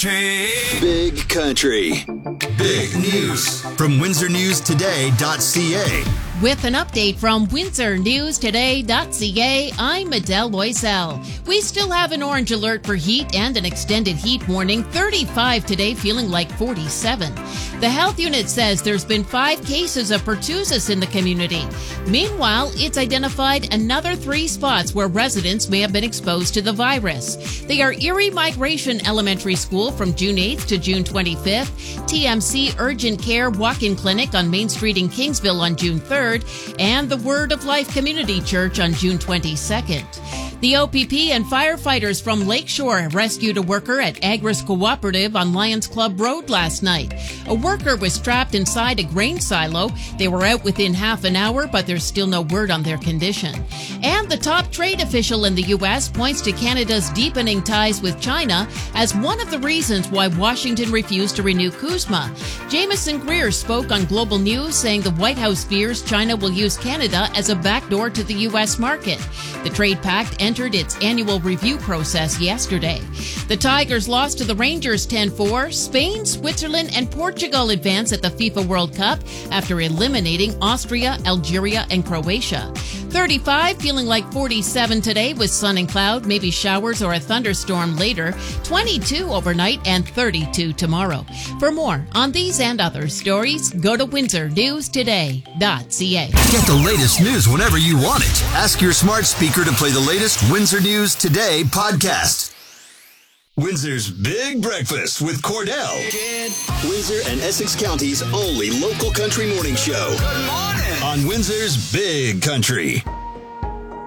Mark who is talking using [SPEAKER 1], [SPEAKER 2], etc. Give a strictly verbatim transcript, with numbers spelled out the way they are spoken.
[SPEAKER 1] Country.
[SPEAKER 2] Big Country. Big News from Windsor News Today dot C A.
[SPEAKER 3] With an update from Windsor News Today dot C A, I'm Adele Loisel. We still have an orange alert for heat and an extended heat warning. thirty-five today, feeling like forty-seven. The health unit says there's been five cases of pertussis in the community. Meanwhile, it's identified another three spots where residents may have been exposed to the virus. They are Erie Migration Elementary School from June eighth to June twenty-fifth, T M C Urgent Care Walk-in Clinic on Main Street in Kingsville on June third, and the Word of Life Community Church on June twenty-second. The O P P and firefighters from Lakeshore rescued a worker at Agris Cooperative on Lions Club Road last night. A worker was trapped inside a grain silo. They were out within half an hour, but there's still no word on their condition. And the top trade official in the U S points to Canada's deepening ties with China as one of the reasons why Washington refused to renew CUSMA. Jameson Greer spoke on Global News, saying the White House fears China will use Canada as a backdoor to the U S market. The trade pact entered its annual review process yesterday. The Tigers lost to the Rangers ten four. Spain, Switzerland, and Portugal advance at the FIFA World Cup after eliminating Austria, Algeria, and Croatia. thirty-five, feeling like forty-seven today with sun and cloud, maybe showers or a thunderstorm later. twenty-two overnight and thirty-two tomorrow. For more on these and other stories, go to Windsor News Today dot C A.
[SPEAKER 2] Get the latest news whenever you want it. Ask your smart speaker to play the latest Windsor News Today podcast. Windsor's Big Breakfast with Cordell. Windsor and Essex County's only local country morning show.
[SPEAKER 1] Good morning.
[SPEAKER 2] On Windsor's Big Country.